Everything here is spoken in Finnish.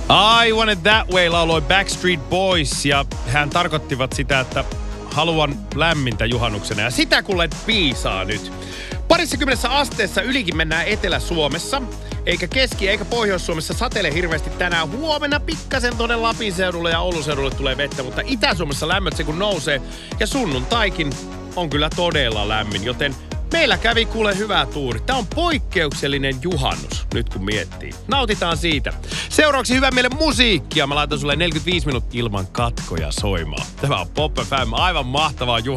I Want It That Way lauloi Backstreet Boys ja hän tarkoittivat sitä, että haluan lämmintä juhannuksena ja sitä kuule piisaa nyt. 20 asteessa ylikin mennään Etelä-Suomessa, eikä Keski- eikä Pohjois-Suomessa satele hirveästi tänään. Huomenna pikkasen tuonne Lapin seudulle ja Oulun seudulle tulee vettä, mutta Itä-Suomessa lämmöt se kun nousee ja sunnuntaikin on kyllä todella lämmin, joten meillä kävi kuule hyvä tuuri. Tää on poikkeuksellinen juhannus, nyt kun miettii. Nautitaan siitä. Seuraavaksi hyvä meille musiikkia. Mä laitan sulle 45 minuuttia ilman katkoja soimaan. Tämä on Pop FM, aivan mahtavaa juhannusta.